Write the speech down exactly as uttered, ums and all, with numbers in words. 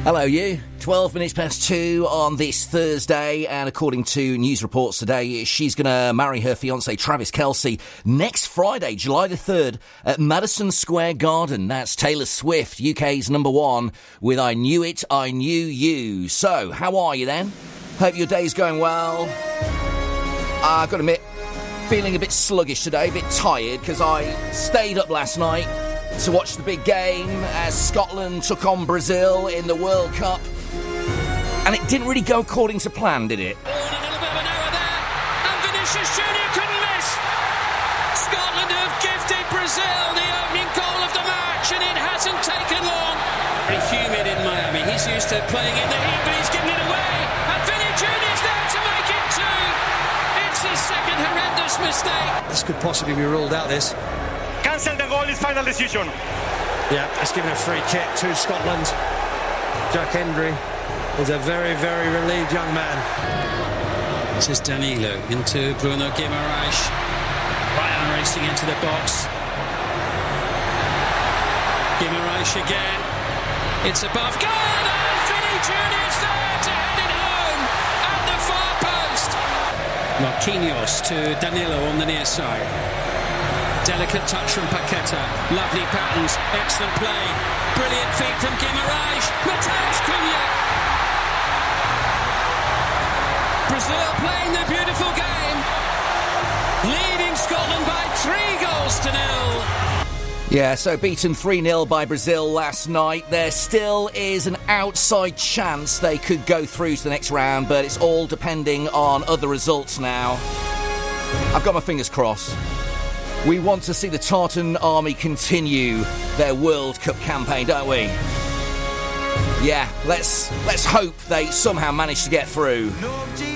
Hello, you. twelve minutes past two on this Thursday, and according to news reports today, she's going to marry her fiancé Travis Kelce next Friday, July the third, at Madison Square Garden. That's Taylor Swift, U K's number one, with I Knew It, I Knew You. So, how are you then? Hope your day's going well. I've got to admit, feeling a bit sluggish today, a bit tired, because I stayed up last night to watch the big game as Scotland took on Brazil in the World Cup. And it didn't really go according to plan, did it? Oh, and a little bit of an error there. And Vinicius Junior couldn't miss. Scotland have gifted Brazil the opening goal of the match, and it hasn't taken long. Very humid in Miami. He's used to playing in the heat, but he's given it away. And Vinny Junior's there to make it two. It's his second horrendous mistake. This could possibly be ruled out, this. Cancel the goal, is final decision. Yeah, it's given a free kick to Scotland. Jack Hendry is a very, very relieved young man. This is Danilo into Bruno Guimaraes. Ryan racing into the box. Guimaraes again. It's above goal, and Vinny Junior's there to head it home at the far post. Marquinhos to Danilo on the near side. Delicate touch from Paqueta. Lovely patterns. Excellent play. Brilliant feet from Guimaraes. Mateus Cunha. Brazil playing their beautiful game. Leading Scotland by three goals to nil. Yeah, so beaten three nil by Brazil last night. There still is an outside chance they could go through to the next round, but it's all depending on other results now. I've got my fingers crossed. We want to see the Tartan Army continue their World Cup campaign, don't we? Yeah, let's let's hope they somehow manage to get through.